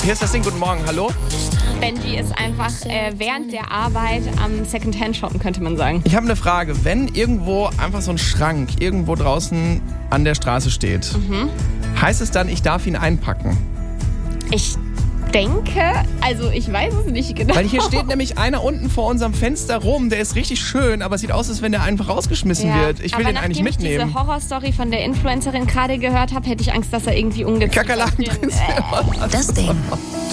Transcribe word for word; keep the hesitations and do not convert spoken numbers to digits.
Hier ist das Ding, guten Morgen, hallo. Benji ist einfach äh, während der Arbeit am Secondhand shoppen, könnte man sagen. Ich habe eine Frage. Wenn irgendwo einfach so ein Schrank irgendwo draußen an der Straße steht, mhm. heißt es dann, ich darf ihn einpacken? Ich denke, also ich weiß es nicht genau. Weil hier steht nämlich einer unten vor unserem Fenster rum, der ist richtig schön, aber es sieht aus, als wenn der einfach rausgeschmissen ja, wird. Ich will den eigentlich mitnehmen. Wenn ich diese Horrorstory von der Influencerin gerade gehört habe, hätte ich Angst, dass er irgendwie ungezählt Kakerlaken drin sind. Äh. Das Ding.